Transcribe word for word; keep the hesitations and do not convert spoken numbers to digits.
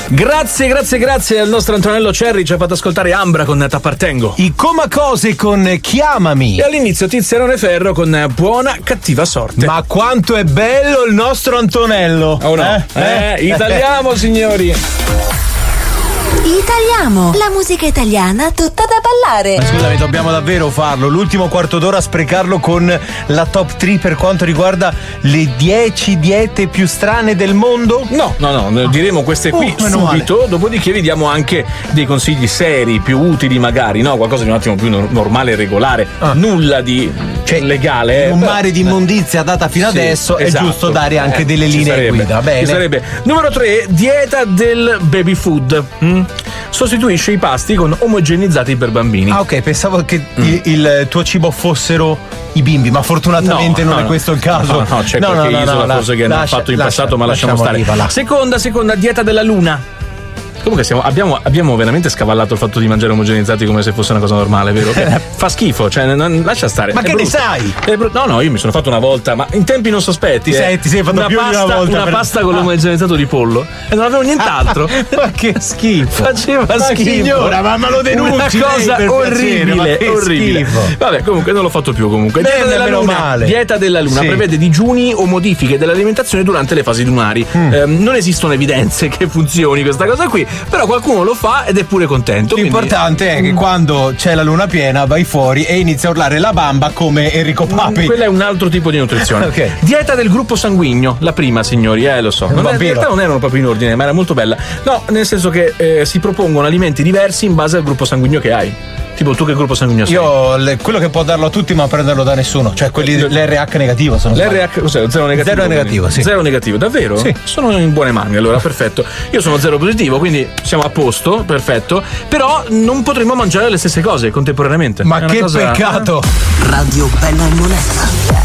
Grazie, grazie, grazie al nostro Antonello Cerri, ci ha fatto ascoltare Ambra con T'appartengo. I Comacose con Chiamami. E all'inizio Tiziano Ferro con Buona cattiva sorte. Ma quanto è bello il nostro Antonello. Oh no, eh, eh, eh italiamo signori. Italiamo, la musica italiana tutta da ballare. Ma scusami, dobbiamo davvero farlo. L'ultimo quarto d'ora sprecarlo con la top tre per quanto riguarda le dieci diete più strane del mondo? No, no, no, diremo queste qui uh, subito, male. Dopodiché vi diamo anche dei consigli seri, più utili magari, no? Qualcosa di un attimo più normale e regolare. Ah. Nulla di cioè, legale. Un mare di immondizia data fino sì, adesso, esatto. È giusto dare anche eh, delle linee sarebbe, guida. Bene. Ci sarebbe. Numero tre, dieta del baby food. Mm? Sostituisce i pasti con omogenizzati per bambini. Ah, ok, pensavo che mm. il, il tuo cibo fossero i bimbi, ma fortunatamente no, non no, è questo il caso. No, no, c'è no, qualche no, isola, no, forse che hanno fatto in lascia, passato, ma lasciamo stare. Riva, seconda, seconda, dieta della luna. Comunque siamo, abbiamo, abbiamo veramente scavallato il fatto di mangiare omogenizzati come se fosse una cosa normale, vero? Fa schifo, cioè non, lascia stare. Ma è che brutto. ne sai? È brutto. No, no, io mi sono fatto una volta, ma in tempi non sospetti. Ti eh. sei, ti sei fatto una più pasta, di una volta. Una per... pasta con l'omogenizzato di pollo e non avevo nient'altro. Ma che schifo. Faceva ma schifo. Signora, ma me lo denunci. Una cosa lei, orribile, piacere, orribile. Schifo. Vabbè, comunque non l'ho fatto più comunque. Beh, Dieta della luna. Male. Dieta della luna sì. Prevede digiuni o modifiche dell'alimentazione durante le fasi lunari. Mm. Eh, non esistono evidenze che funzioni questa cosa qui, però qualcuno lo fa ed è pure contento. L'importante quindi... è che quando c'è la luna piena vai fuori e inizi a urlare la bamba come Enrico Papi. Quello è un altro tipo di nutrizione. Okay. Dieta del gruppo sanguigno, la prima signori, eh lo so. Non è, in realtà non erano proprio in ordine, ma era molto bella. No, nel senso che eh, si propongono alimenti diversi in base al gruppo sanguigno che hai. Tipo tu che gruppo sanguigno sei? Io le, quello che può darlo a tutti ma prenderlo da nessuno. Cioè quelli l'R H negativo sono. L'R H cos'è? Zero negativo? Zero negativo, sì. Zero negativo, davvero? Sì. Sono in buone mani, allora perfetto. Io sono zero positivo, quindi siamo a posto, perfetto. Però non potremo mangiare le stesse cose contemporaneamente. Ma che cosa... peccato! Radio Bella e Monella.